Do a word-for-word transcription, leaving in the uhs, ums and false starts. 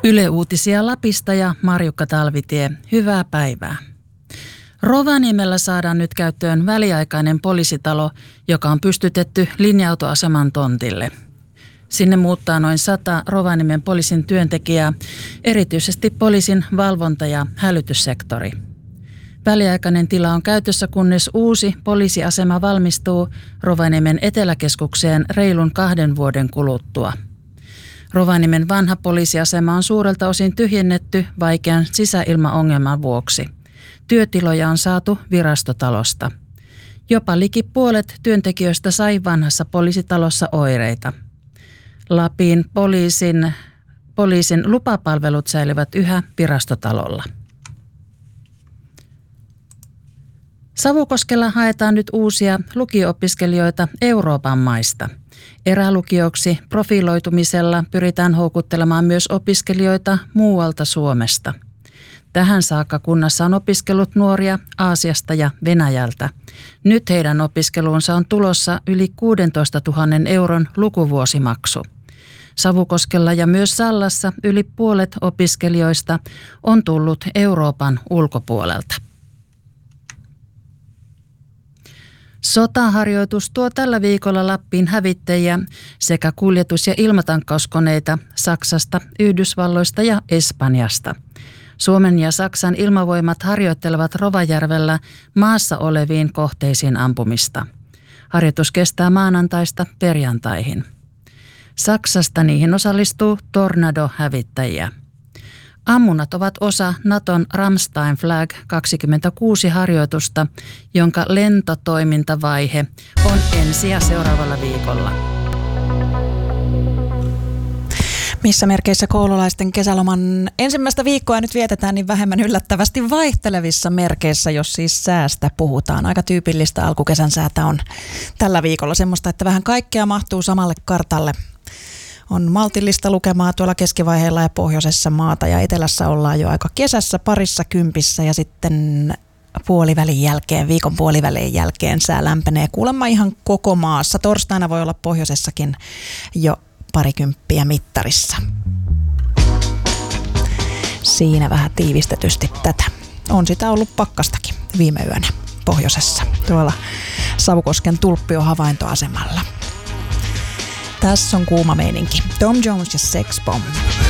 Yle Uutisia Lapista ja Marjukka Talvitie. Hyvää päivää. Rovaniemellä saadaan nyt käyttöön väliaikainen poliisitalo, joka on pystytetty linja-autoaseman tontille. Sinne muuttaa noin sata Rovaniemen poliisin työntekijää, erityisesti poliisin valvonta- ja hälytyssektori. Väliaikainen tila on käytössä, kunnes uusi poliisiasema valmistuu Rovaniemen eteläkeskukseen reilun kahden vuoden kuluttua. Rovaniemen vanha poliisiasema on suurelta osin tyhjennetty vaikean sisäilmaongelman vuoksi. Työtiloja on saatu virastotalosta. Jopa liki puolet työntekijöistä sai vanhassa poliisitalossa oireita. Lapin poliisin, poliisin lupapalvelut säilyvät yhä virastotalolla. Savukoskella haetaan nyt uusia lukio-opiskelijoita Euroopan maista. Erälukioksi profiloitumisella pyritään houkuttelemaan myös opiskelijoita muualta Suomesta. Tähän saakka kunnassa on opiskellut nuoria Aasiasta ja Venäjältä. Nyt heidän opiskeluunsa on tulossa yli kuusitoistatuhatta euron lukuvuosimaksu. Savukoskella ja myös Sallassa yli puolet opiskelijoista on tullut Euroopan ulkopuolelta. Sotaharjoitus tuo tällä viikolla Lappiin hävittäjiä sekä kuljetus- ja ilmatankkauskoneita Saksasta, Yhdysvalloista ja Espanjasta. Suomen ja Saksan ilmavoimat harjoittelevat Rovajärvellä maassa oleviin kohteisiin ampumista. Harjoitus kestää maanantaista perjantaihin. Saksasta niihin osallistuu Tornado-hävittäjiä. Ammunnat ovat osa Naton Ramstein Flag kaksikymmentäkuusi -harjoitusta, jonka lentotoimintavaihe on ensi ja seuraavalla viikolla. Missä merkeissä koululaisten kesäloman ensimmäistä viikkoa nyt vietetään, niin vähemmän yllättävästi vaihtelevissa merkeissä, jos siis säästä puhutaan. Aika tyypillistä alkukesän säätä on tällä viikolla semmoista, että vähän kaikkea mahtuu samalle kartalle. On maltillista lukemaa tuolla keskivaiheella ja pohjoisessa maata, ja etelässä ollaan jo aika kesässä parissa kympissä, ja sitten puolivälin jälkeen, viikon puolivälin jälkeen sää lämpenee kuulemma ihan koko maassa. Torstaina voi olla pohjoisessakin jo parikymppiä mittarissa. Siinä vähän tiivistetysti tätä. On sitä ollut pakkastakin viime yönä pohjoisessa, tuolla Savukosken Tulppio-havaintoasemalla. Tässä on kuuma meininki. Tom Jones ja Sex Bomb.